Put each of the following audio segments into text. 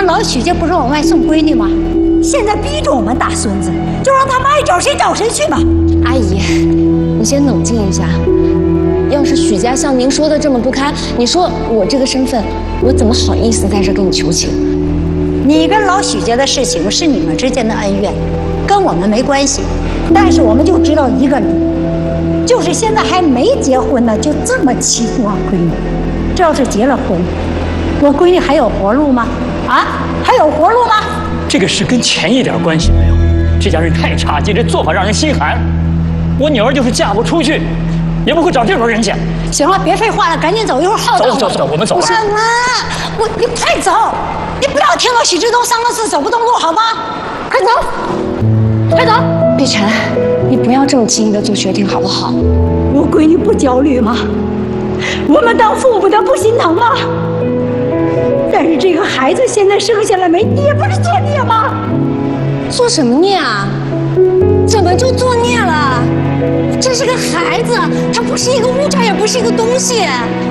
老许家不是往外送闺女吗？现在逼着我们打孙子，就让他们爱找谁找谁去吧。 阿姨，你先冷静一下。要是许家像您说的这么不堪，你说我这个身份，我怎么好意思在这跟你求情？ 你跟老许家的事情是你们之间的恩怨，跟我们没关系。但是我们就知道一个理，就是现在还没结婚呢，就这么欺负我闺女。这要是结了婚，我闺女还有活路吗？啊，还有活路吗？ 这个事跟钱一点关系没有。这家人太差劲，这做法让人心寒。我女儿就是嫁不出去，也不会找这种人家。 行了，别废话了，赶紧走，一会儿耗到走，我们走了。 什么？你快走！你不要听到许志东3个字走不动路，好吗？快走，快走！ 碧晨，你不要这么轻易的做决定，好不好？ 我闺女不焦虑吗？我们当父母的不心疼吗？但是这个孩子现在生下来没，你也不是作孽吗？ 做什么孽啊？怎么就作孽了？这是个孩子，他不是一个物件，也不是一个东西。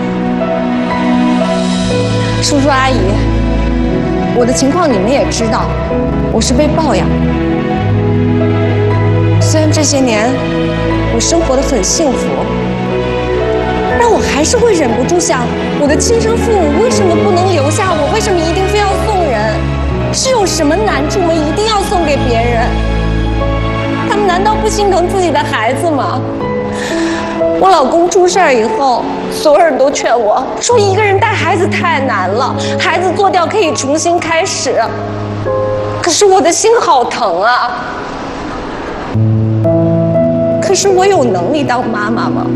叔叔阿姨，我的情况你们也知道，我是被抱养。虽然这些年我生活得很幸福，但我还是会忍不住想，我的亲生父母为什么不能留下我？为什么一定非要送人？是有什么难处吗？一定要送给别人？他们难道不心疼自己的孩子吗？我老公出事儿以后，所有人都劝我说，一个人带孩子太难了，孩子做掉可以重新开始。可是我的心好疼啊！可是我有能力当妈妈吗？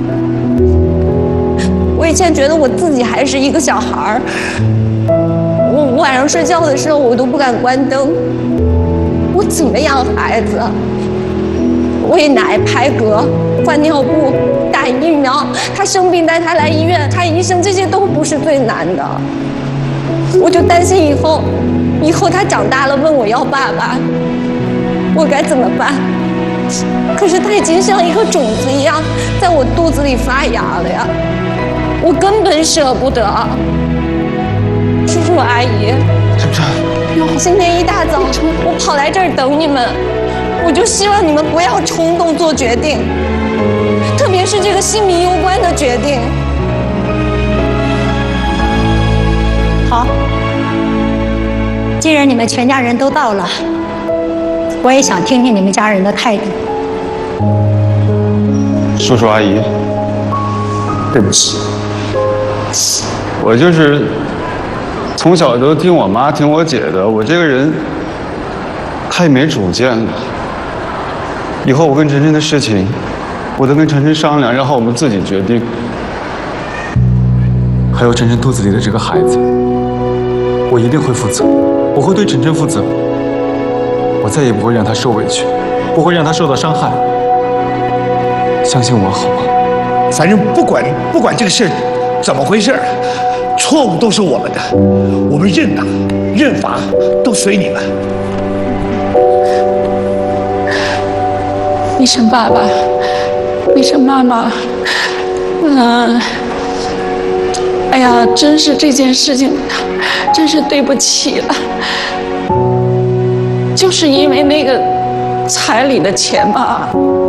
我以前觉得我自己还是一个小孩儿，我晚上睡觉的时候我都不敢关灯。我怎么养孩子？喂奶、排嗝、换尿布、打疫苗，他生病带他来医院看医生，这些都不是最难的。我就担心以后他长大了问我要爸爸，我该怎么办？可是他已经像一颗种子一样在我肚子里发芽了呀，我根本舍不得。叔叔阿姨，今天一大早我跑来这儿等你们，我就希望你们不要冲动做决定，特别是这个性命攸关的决定。 好，既然你们全家人都到了，我也想听听你们家人的态度。 叔叔阿姨，对不起，我就是从小都听我妈听我姐的，我这个人太没主见了。以后我跟晨晨的事情，我都跟晨晨商量，然后我们自己决定。还有晨晨肚子里的这个孩子，我一定会负责，我会对晨晨负责，我再也不会让他受委屈，不会让他受到伤害。相信我好吗？ 反正不管这个事怎么回事，错误都是我们的，我们认打认罚都随你们。 碧晨爸爸，碧晨妈妈，哎呀，真是这件事情，真是对不起了。就是因为那个彩礼的钱嘛，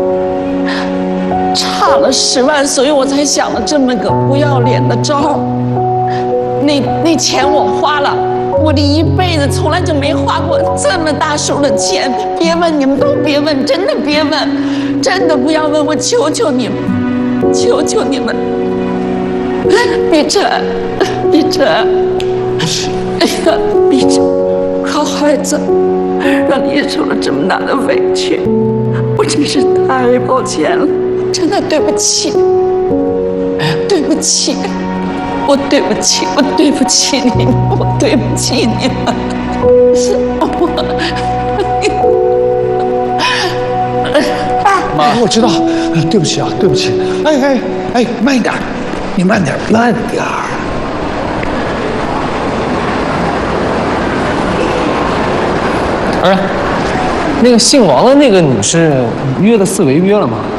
差了10万，所以我才想了这么个不要脸的招。那钱我花了，我这一辈子从来就没花过这么大手的钱。别问，你们都别问，真的别问，真的不要问，我求求你们，求求你们。碧晨，碧晨，哎呀，碧晨，好孩子，让你受了这么大的委屈，我真是太抱歉了，真的对不起，对不起。我对不起，我对不起你们，我对不起你们。 妈，我知道，对不起啊，对不起。哎，慢一点，你慢点，慢点。 那个姓王的那个女士约的4违约了吗？